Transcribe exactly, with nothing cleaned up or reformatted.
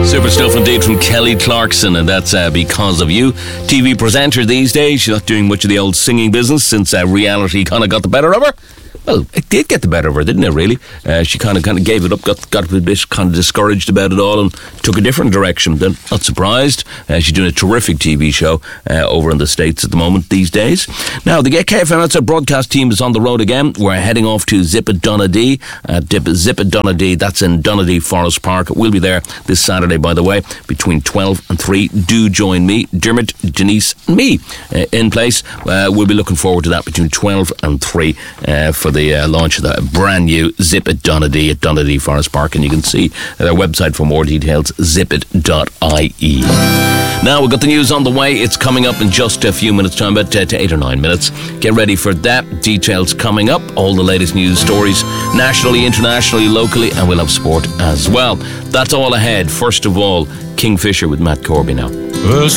Super stuff indeed from Kelly Clarkson, and that's uh, Because of You. T V presenter these days. She's not doing much of the old singing business since uh, reality kind of got the better of her. Well, it did get the better of her, didn't it, really? Uh, she kind of kind of gave it up, got got a bit kind of discouraged about it all and took a different direction. Then, not surprised. Uh, she's doing a terrific T V show uh, over in the States at the moment these days. Now, the K F M Outside broadcast team is on the road again. We're heading off to Zip at Donadee. Uh, Zip at Donadee, that's in Donadee Forest Park. We'll be there this Saturday, by the way, between twelve and three. Do join me, Dermot, Denise and me uh, in place. Uh, we'll be looking forward to that between twelve and three uh, for the uh, launch of the brand new Zip at Donadee at Donadee Forest Park, and you can see their website for more details, zip it dot I E. Now we've got the news on the way. It's coming up in just a few minutes time, about uh, to eight or nine minutes. Get ready for that. Details coming up, all the latest news stories nationally, internationally, locally, and we'll have sport as well. That's all ahead. First of all, Kingfisher with Matt Corby now. Well,